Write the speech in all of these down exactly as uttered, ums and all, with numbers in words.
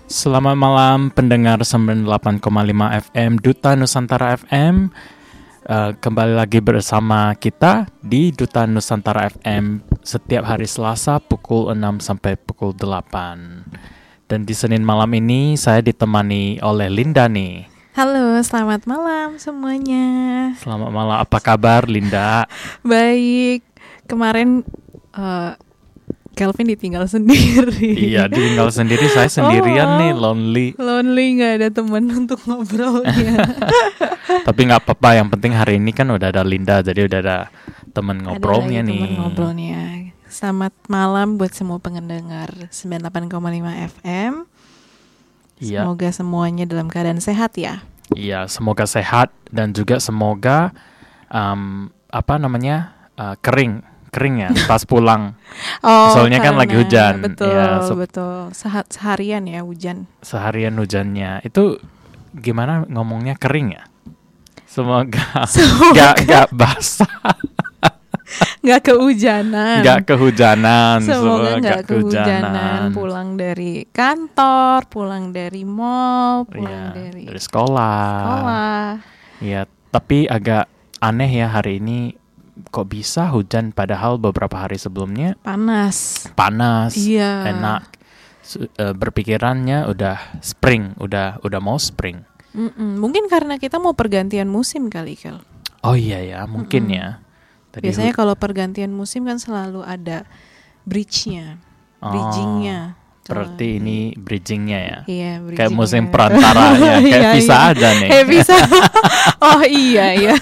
Selamat malam pendengar sembilan puluh delapan koma lima F M Duta Nusantara F M. uh, Kembali lagi bersama kita di Duta Nusantara F M setiap hari Selasa pukul enam sampai pukul delapan. Dan di Senin malam ini saya ditemani oleh Linda nih. Halo, selamat malam semuanya. Selamat malam, apa kabar Linda? Baik, kemarin uh, Kelvin ditinggal sendiri. Iya, ditinggal sendiri, saya sendirian oh, nih, lonely. Lonely, gak ada teman untuk ngobrolnya. Tapi gak apa-apa, yang penting hari ini kan udah ada Linda, jadi udah ada teman ngobrolnya ada nih. Teman ngobrolnya. Selamat malam buat semua pendengar sembilan puluh delapan koma lima F M. Iya. Semoga semuanya dalam keadaan sehat ya. Iya, semoga sehat dan juga semoga um, apa namanya uh, kering. Kering ya pas pulang. Oh, soalnya kan lagi hujan. Betul, ya, se- betul. Sehat seharian ya hujan. Seharian hujannya. Itu gimana ngomongnya, kering ya? Semoga gak, gak basah. Gak kehujanan. Gak kehujanan. Semoga Semoga gak kehujanan. Pulang dari kantor, pulang dari mall, pulang ya, dari, dari sekolah. Sekolah. Iya, tapi agak aneh ya hari ini. Kok bisa hujan padahal beberapa hari sebelumnya panas, panas, iya. enak. Su- uh, berpikirannya udah spring, udah udah mau spring. Mm-mm. Mungkin karena kita mau pergantian musim kali, Kel. Oh iya ya, mungkin Mm-mm. ya. Tadi Biasanya hu- kalau pergantian musim kan selalu ada bridge-nya, Oh, bridging-nya. Berarti Kalau- ini bridging-nya ya. Iya, Kayak bridging-nya. musim perantaranya, kayak Iya, bisa iya. aja nih. Kayak bisa. Oh iya, iya.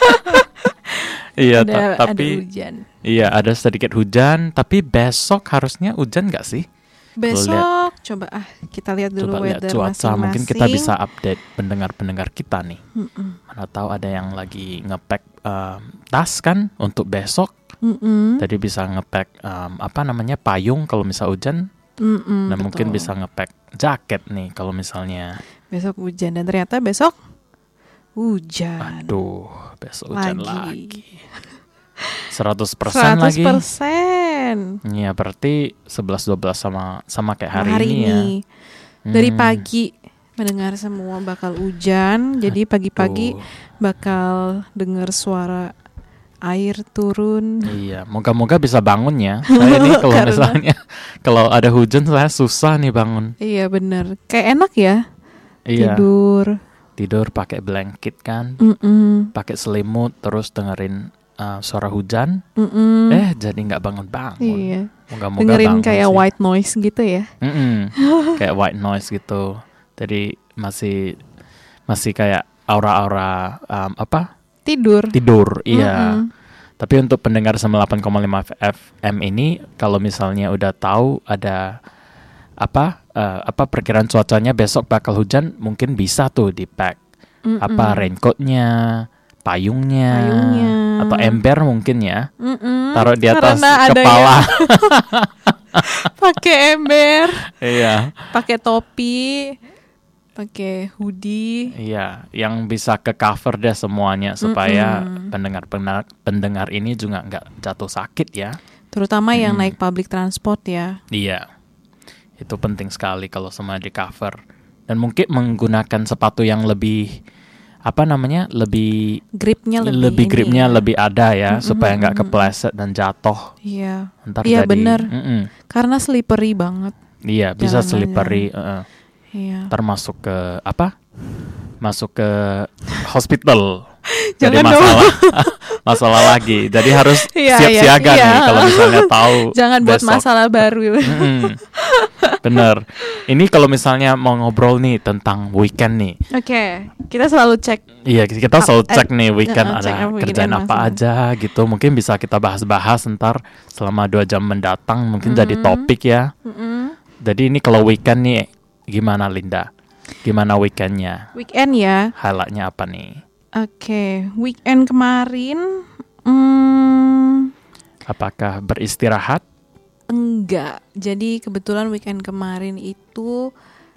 Iya, ada, ta- tapi ada hujan. iya ada sedikit hujan, tapi besok harusnya hujan nggak sih? Besok coba ah kita lihat dulu Coba lihat weather cuaca, masing-masing. mungkin kita bisa update pendengar-pendengar kita nih. Mm-mm. Mana tahu ada yang lagi ngepack um, tas kan untuk besok. Mm-mm. Tadi bisa ngepack um, apa namanya payung kalau misal hujan. Mm-mm, Dan betul. mungkin bisa ngepack jaket nih kalau misalnya. Besok hujan dan ternyata besok hujan. Aduh, besok hujan Lagi. lagi. seratus persen seratus lagi. persen Iya, berarti sebelas dua belas sama sama kayak hari, hari ini, ini. ya. Dari Hmm. pagi mendengar semua bakal hujan. Jadi pagi-pagi Tuh. bakal dengar suara air turun. Iya, moga-moga bisa bangun ya. Saya ini kalau Karena- misalnya kalau ada hujan saya susah nih bangun. Iya benar. Kayak enak ya Iya. tidur. Tidur pakai blanket kan, Mm-mm. pakai selimut terus dengerin uh, suara hujan. Mm-mm. Eh, jadi nggak bangun-bangun. Iya. Moga-moga Dengerin bangun kayak sih. white noise gitu ya. Mm-mm. Kayak white noise gitu. Jadi masih masih kayak aura-aura um, apa? Tidur. Tidur. Iya. Mm-mm. Tapi untuk pendengar sembilan puluh delapan koma lima F M ini, kalau misalnya udah tahu ada apa uh, apa perkiraan cuacanya besok bakal hujan, mungkin bisa tuh di pack Mm-mm. apa raincoatnya, payungnya, Payungnya. atau ember mungkin ya, Mm-mm. taruh di atas Karena ada kepala. yang pakai ember, Iya, pakai topi, pakai hoodie. iya, yang bisa ke cover deh semuanya supaya Mm-mm. pendengar-pendengar pendengar ini juga nggak jatuh sakit ya. Terutama yang Mm. naik public transport ya. Iya, itu penting sekali kalau semua di cover. Dan mungkin menggunakan sepatu yang lebih apa namanya lebih Gripnya lebih, lebih ini gripnya ya. lebih ada ya, Mm-mm, supaya nggak mm-mm. kepleset dan jatuh. Iya. Ntar Iya, jadi, bener. mm-mm. Karena slippery banget. Iya, bisa Jalanannya. slippery. uh-uh. Iya. Ntar masuk ke apa? Masuk ke hospital. Jadi Jangan dong. masalah masalah lagi. Jadi harus Iya, siap iya, siaga iya. nih kalau misalnya tahu. Jangan buat besok. masalah baru. Mm-mm. Bener. Ini kalau misalnya mau ngobrol nih tentang weekend nih. Oke, kita selalu cek. Iya, kita selalu Up- cek nih weekend uh, ada cek apa weekend kerjaan apa masing-masing. aja gitu. Mungkin bisa kita bahas-bahas ntar selama dua jam mendatang. Mungkin jadi Mm-mm. topik ya. Mm-mm. Jadi ini kalau weekend nih gimana Linda? Gimana weekendnya? Weekend ya. Highlightnya apa nih? Oke, weekend kemarin hmm, Apakah beristirahat? enggak. Jadi kebetulan weekend kemarin itu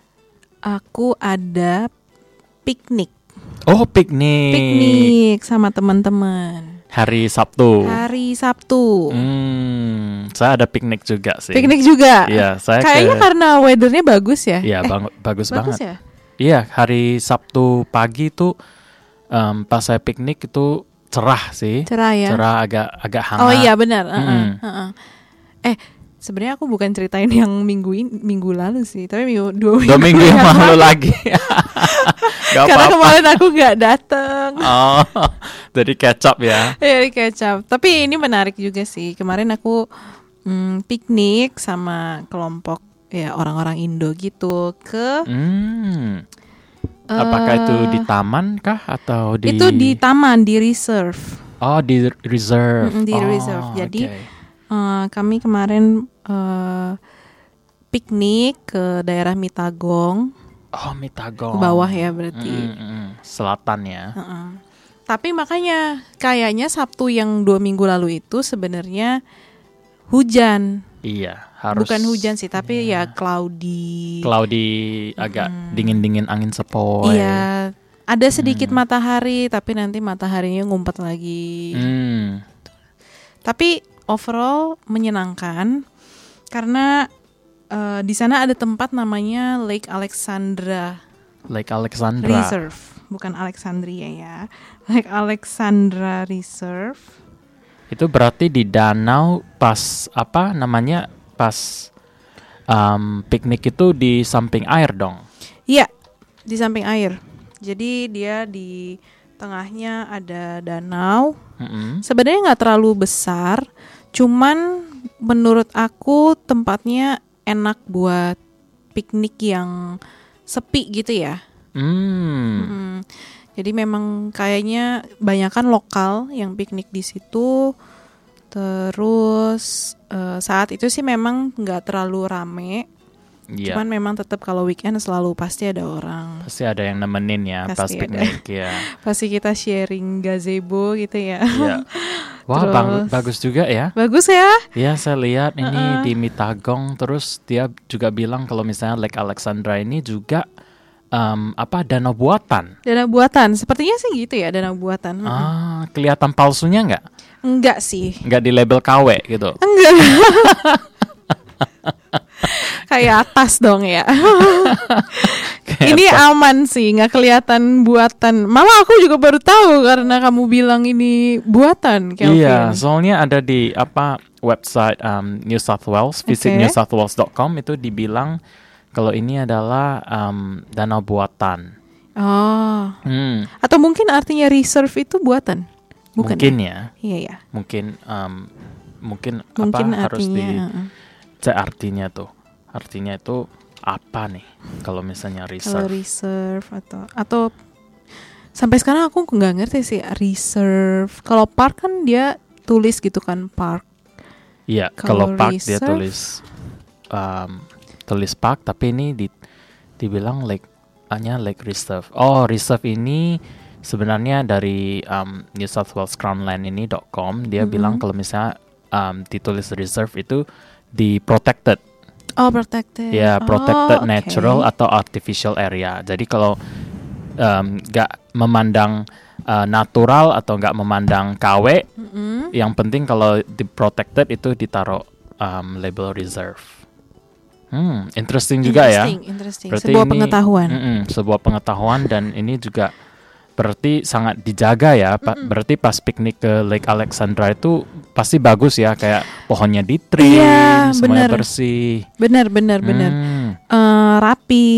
aku ada piknik. Oh, piknik. Piknik sama teman-teman. Hari Sabtu. Hari Sabtu. Hmm, saya ada piknik juga sih. Piknik juga. Iya, saya Kayaknya ke, karena weathernya bagus ya. Iya, bang, bagus, Bagus banget. ya. Iya, hari Sabtu pagi itu um, pas saya piknik itu cerah sih. Cerah ya. Cerah, agak agak hangat. Oh iya benar. Uh-uh, Mm-mm. uh-uh. Eh sebenarnya aku bukan ceritain yang minggu ini, minggu lalu sih, tapi minggu dua minggu, Dua minggu yang lalu lagi. Gak Karena apa-apa. kemarin aku nggak datang. Oh, jadi kecap ya. Jadi kecap. Tapi ini menarik juga sih. Kemarin aku mm, piknik sama kelompok ya orang-orang Indo gitu ke. Hmm. Apakah eh, itu di taman kah atau di? Itu di taman, di reserve. Oh, di reserve. Mm-mm, di Oh, reserve. Jadi oke. eh, kami kemarin eh, piknik ke daerah Mitagong. Oh, Mitagong. Ke bawah ya berarti. Mm, mm, mm. Selatan ya. Uh-uh. Tapi makanya kayaknya Sabtu yang dua minggu lalu itu sebenarnya hujan. Iya, harus. Bukan hujan sih, tapi ya cloudy. Cloudy, agak dingin-dingin angin sepoi. Iya, ada sedikit Hmm. matahari, tapi nanti mataharinya ngumpet lagi. Hmm. Tapi overall menyenangkan karena uh, di sana ada tempat namanya Lake Alexandra Lake Alexandra. Reserve, bukan Alexandria ya. Lake Alexandra Reserve. Itu berarti di danau pas apa namanya? Pas um, piknik itu di samping air dong. Iya, di samping air. Jadi dia di tengahnya ada danau. Mm-mm. Sebenarnya nggak terlalu besar, cuman menurut aku tempatnya enak buat piknik yang sepi gitu ya. Hmm. Mm. Jadi memang kayaknya banyakan lokal yang piknik di situ. Terus uh, saat itu sih memang nggak terlalu rame. Iya. Cuman memang tetap kalau weekend selalu pasti ada orang. Pasti ada yang nemenin ya pas Pasti ada. piknik ya. Pasti kita sharing gazebo gitu ya. Iya. Wah, Terus- bang- bagus juga ya. Bagus ya? Iya, saya lihat ini Uh-uh. di Mitagong. Terus dia juga bilang kalau misalnya Lake Alexandra ini juga um, apa danau buatan. Dana buatan. Sepertinya sih gitu ya, dana buatan. Mm-mm. Ah, kelihatan palsunya nggak? Enggak sih. Nggak di label K W gitu. Enggak. Kayak atas dong ya. Ini aman sih, nggak kelihatan buatan. Malah aku juga baru tahu karena kamu bilang ini buatan, Kelvin. Iya, soalnya ada di apa website um, New South Wales, visit Oke. new south wales dot com itu dibilang kalau ini adalah um, danau buatan. Oh. Hmm, Atau mungkin artinya reserve itu buatan? Bukan. mungkin ya? ya, Iya ya. mungkin um, mungkin, Mungkin apa harus di artinya. uh-uh. cek artinya tuh, artinya itu apa nih kalau misalnya Kalau reserve? reserve atau atau sampai sekarang aku nggak ngerti sih reserve. Kalau park kan dia tulis gitu kan park. Iya, Kalau kalau park dia reserve? tulis um, tulis park, tapi ini di, dibilang lake hanya lake reserve. Oh, reserve ini sebenarnya dari um, New South Wales Crownland ini .com dia Mhm. bilang kalau misalnya um, ditulis reserve itu di protected, Oh, protected. ya protected Oh, natural oke. atau artificial area. Jadi kalau um, nggak memandang uh, natural atau nggak memandang K W, Mm-mm. yang penting kalau di protected itu ditaruh um, label reserve. Hmm, interesting juga ya. Interesting, interesting. Berarti Sebuah ini- pengetahuan. Mm-mm, sebuah pengetahuan dan ini juga berarti sangat dijaga ya. Pa- berarti pas piknik ke Lake Alexandra itu pasti bagus ya, kayak pohonnya di trim, Iya, semuanya bener. bersih. Benar, benar, benar. Hmm, Eh, rapi.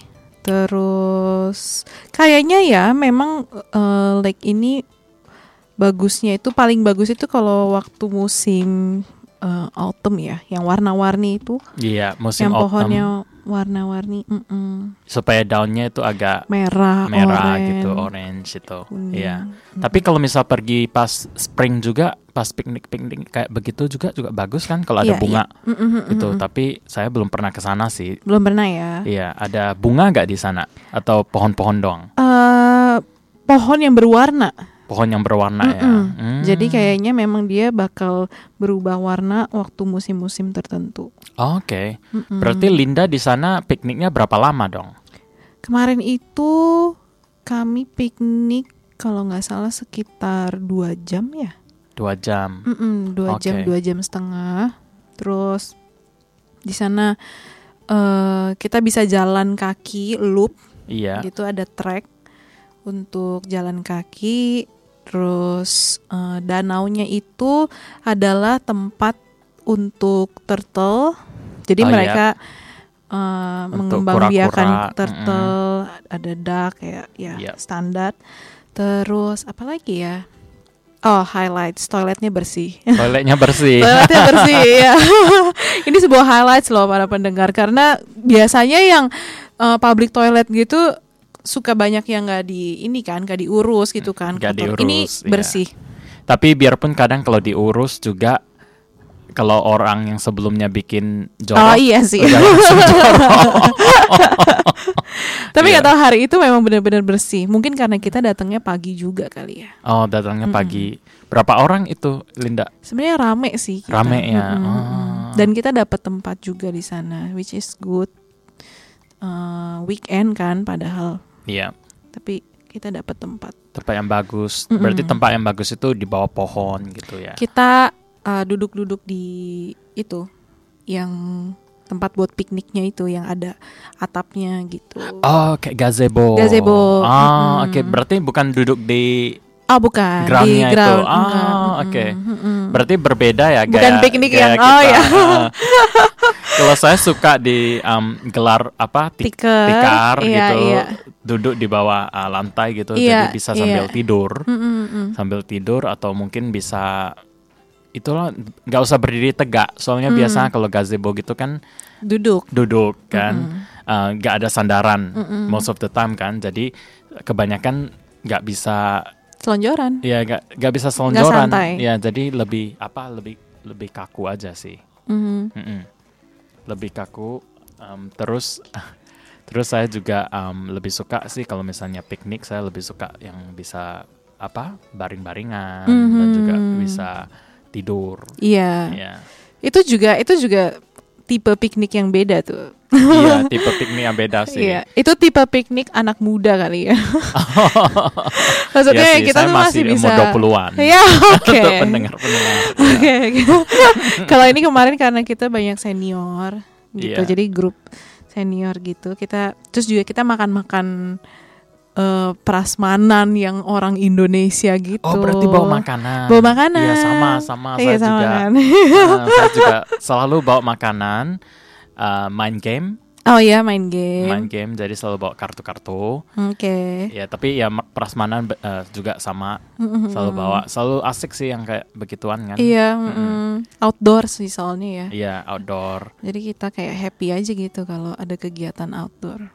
Terus kayaknya ya memang eh, lake ini bagusnya itu paling bagus itu kalau waktu musim eh, autumn ya, yang warna-warni itu, Iya, musim yang autumn pohonnya warna-warni, mm-mm. supaya daunnya itu agak merah, merah oranye, gitu, orange itu. kuning. Iya. Tapi kalau misal pergi pas spring juga, pas piknik-piknik kayak begitu juga juga bagus kan kalau ada Iya, bunga iya. Mm, mm, mm, itu. mm. Tapi saya belum pernah ke sana sih. Belum pernah ya. Iya, ada bunga nggak di sana atau pohon-pohon doang? Eh, pohon yang berwarna. Pohon yang berwarna ya. Mm-mm. Hmm. Jadi kayaknya memang dia bakal berubah warna waktu musim-musim tertentu. Oke. Mm-mm. Berarti Linda di sana pikniknya berapa lama dong? Kemarin itu kami piknik kalau nggak salah sekitar dua jam ya. Dua jam. Mm-mm, dua Oke. jam, dua jam setengah. Terus di sana uh, kita bisa jalan kaki loop, Iya. gitu ada trek untuk jalan kaki. Terus uh, danaunya itu adalah tempat untuk turtle. Jadi Oh, mereka uh, Untuk mengembangbiakan kura-kura, turtle, ada duck kayak ya Yep. standar. Terus apa lagi ya? Oh, highlights, toiletnya bersih. Toiletnya bersih. Toiletnya bersih ya. Ini sebuah highlights loh para pendengar, karena biasanya yang uh, public toilet gitu suka banyak yang nggak di ini kan, nggak diurus gitu kan. Nggak kotor. diurus, Ini iya. bersih. Tapi biarpun kadang kalau diurus juga, kalau orang yang sebelumnya bikin jorok, Oh iya sih. udah langsung jorok. Tapi Iya. nggak tahu hari itu memang benar-benar bersih. Mungkin karena kita datangnya pagi juga kali ya. Oh, datangnya pagi. Berapa orang itu, Linda? Sebenarnya rame sih. Kita. Rame ya. Mm-mm, Oh. mm-mm. Dan kita dapat tempat juga di sana, which is good. Uh, weekend kan, padahal. Iya, Tapi kita dapat tempat. tempat yang bagus. Mm-mm. Berarti tempat yang bagus itu di bawah pohon gitu ya. Kita uh, duduk-duduk di itu, yang tempat buat pikniknya itu, yang ada atapnya gitu. Oh, kayak gazebo. Gazebo. Oh, Mm-mm. oke. Berarti bukan duduk di Oh bukan, groundnya di ground. itu. enggak. Oh, Mm-mm, oke. mm-mm. Berarti berbeda ya, Bukan gaya- piknik gaya yang- kita. oh, ya. Ah. Kalau saya suka di um, gelar apa tik- Tikar, tikar iya, gitu, iya. duduk di bawah uh, lantai gitu, Iya, jadi bisa sambil iya. tidur, Mm-mm, mm. sambil tidur atau mungkin bisa itulah, nggak usah berdiri tegak. Soalnya Hmm. biasa kalau gazebo gitu kan Duduk. duduk kan, uh, nggak ada sandaran Mm-mm. most of the time kan, jadi kebanyakan nggak bisa, Selonjoran. ya nggak nggak bisa selonjoran, santai. ya jadi lebih apa lebih lebih kaku aja sih. Mhm. Mm-mm. Lebih kaku. Um, terus terus saya juga um, lebih suka sih kalau misalnya piknik, saya lebih suka yang bisa apa baring-baringan dan Mhm. juga bisa tidur. Iya. Ya. Itu juga itu juga tipe piknik yang beda tuh. Iya, tipe piknik yang beda sih. Iya, itu tipe piknik anak muda kali ya. Maksudnya Iya sih, kita saya tuh masih, masih bisa umur dua puluhan. Iya, oke. Untuk pendengar-pendengar. Oke, oke. Kalau ini kemarin karena kita banyak senior gitu, Iya. jadi grup senior gitu. Kita terus juga kita makan-makan eh, prasmanan yang orang Indonesia gitu. Oh, berarti bawa makanan. Bawa makanan. Iya, sama sama Iya, saya sama juga. kan. Nah, saya juga selalu bawa makanan, uh, main game, Oh iya, main game. main game. Jadi selalu bawa kartu-kartu. Oke. Ya, tapi ya ma- prasmanan uh, juga sama, selalu bawa. Selalu asik sih yang kayak begituan kan. Iya, mm-mm. Outdoor sih soalnya ya. Iya, outdoor. Jadi kita kayak happy aja gitu kalau ada kegiatan outdoor.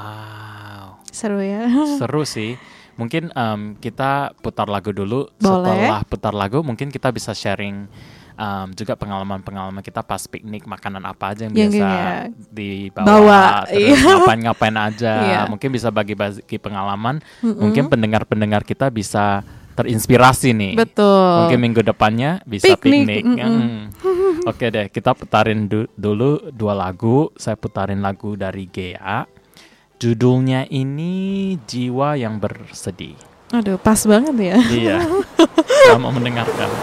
Wow, Seru ya. seru sih. Mungkin um, kita putar lagu dulu. Boleh. Setelah putar lagu, mungkin kita bisa sharing um, juga pengalaman-pengalaman kita pas piknik, makanan apa aja yang, Yang biasa ya, dibawa, bawa, terus iya. ngapain-ngapain aja. Iya. Mungkin bisa bagi-bagi pengalaman. Mm-mm. Mungkin pendengar-pendengar kita bisa terinspirasi nih. Betul. Mungkin minggu depannya bisa Piknik, piknik. mm-mm. Mm. Oke deh, kita putarin du- dulu dua lagu. Saya putarin lagu dari Gea. Judulnya ini Jiwa yang Bersedih. Aduh, pas banget ya. Iya. Selamat mendengarkan.